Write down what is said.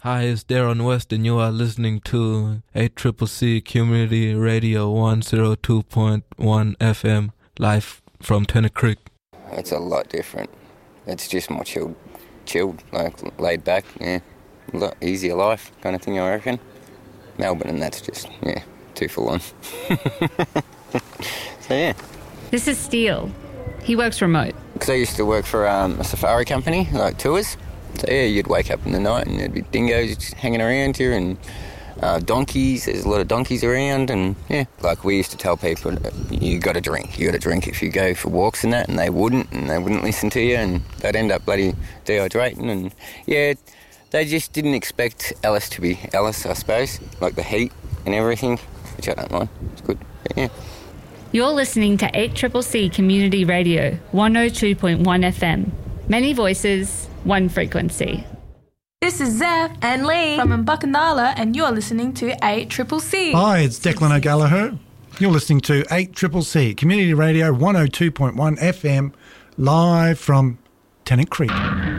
Hi, it's Darren West, and you are listening to ACCC Community Radio 102.1 FM, live from Tennant Creek. It's a lot different. It's just more chilled, like laid back, yeah. A lot easier life kind of thing, I reckon. Melbourne, and that's just, yeah, too full on. So, yeah. This is Steele. He works remote. Because I used to work for a safari company, like tours. So, yeah, you'd wake up in the night and there'd be dingoes just hanging around here and donkeys. There's a lot of donkeys around and, yeah. Like, we used to tell people, you got to drink if you go for walks and that, and they wouldn't listen to you, and they'd end up bloody dehydrating. And, yeah, they just didn't expect Alice to be Alice, I suppose, like the heat and everything, which I don't mind. It's good, but, yeah. You're listening to 8CCC Community Radio, 102.1 FM. Many voices, one frequency. This is Zeph and Lee from Mbukandala, and you're listening to 8CCC. Hi, it's Declan O'Gallagher. You're listening to 8CCC Community Radio 102.1 FM, live from Tennant Creek.